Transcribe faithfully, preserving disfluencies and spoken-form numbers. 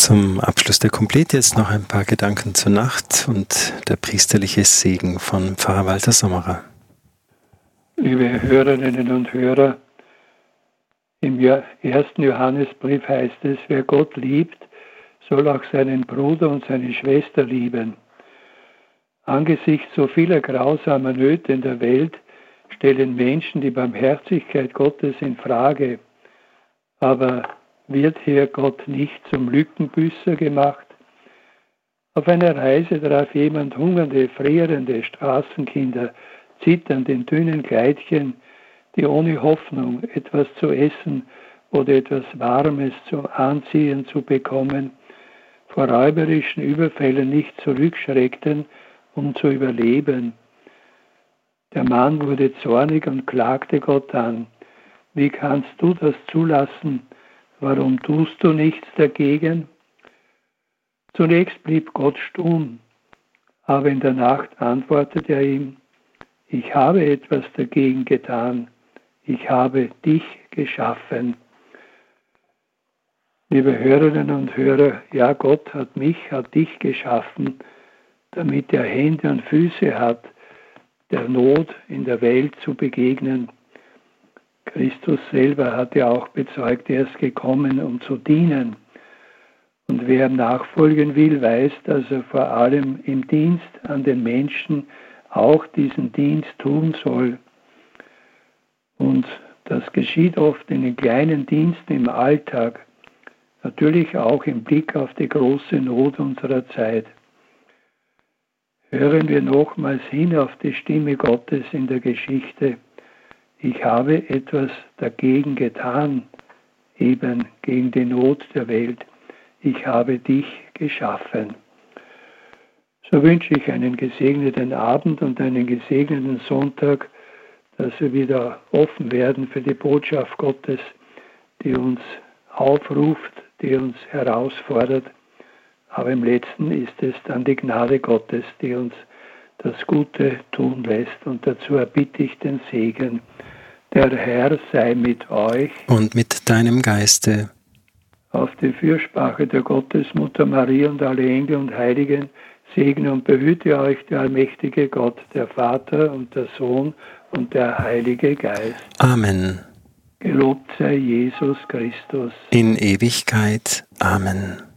Zum Abschluss der Komplet jetzt noch ein paar Gedanken zur Nacht und der priesterliche Segen von Pfarrer Walter Sommerer. Liebe Hörerinnen und Hörer, im ersten Johannesbrief heißt es, wer Gott liebt, soll auch seinen Bruder und seine Schwester lieben. Angesichts so vieler grausamer Nöte in der Welt stellen Menschen die Barmherzigkeit Gottes in Frage. Aber wird hier Gott nicht zum Lückenbüßer gemacht? Auf einer Reise traf jemand hungernde, frierende Straßenkinder, zitternd in dünnen Kleidchen, die ohne Hoffnung, etwas zu essen oder etwas Warmes zum Anziehen zu bekommen, vor räuberischen Überfällen nicht zurückschreckten, um zu überleben. Der Mann wurde zornig und klagte Gott an. Wie kannst du das zulassen? Warum tust du nichts dagegen? Zunächst blieb Gott stumm, aber in der Nacht antwortete er ihm, ich habe etwas dagegen getan, ich habe dich geschaffen. Liebe Hörerinnen und Hörer, ja, Gott hat mich, hat dich geschaffen, damit er Hände und Füße hat, der Not in der Welt zu begegnen. Christus selber hat ja auch bezeugt, er ist gekommen, um zu dienen. Und wer ihm nachfolgen will, weiß, dass er vor allem im Dienst an den Menschen auch diesen Dienst tun soll. Und das geschieht oft in den kleinen Diensten im Alltag, natürlich auch im Blick auf die große Not unserer Zeit. Hören wir nochmals hin auf die Stimme Gottes in der Geschichte. Ich habe etwas dagegen getan, eben gegen die Not der Welt. Ich habe dich geschaffen. So wünsche ich einen gesegneten Abend und einen gesegneten Sonntag, dass wir wieder offen werden für die Botschaft Gottes, die uns aufruft, die uns herausfordert. Aber im Letzten ist es dann die Gnade Gottes, die uns das Gute tun lässt. Und dazu erbitte ich den Segen. Der Herr sei mit euch. Und mit deinem Geiste. Auf die Fürsprache der Gottesmutter Maria und alle Engel und Heiligen segne und behüte euch der allmächtige Gott, der Vater und der Sohn und der Heilige Geist. Amen. Gelobt sei Jesus Christus. In Ewigkeit. Amen.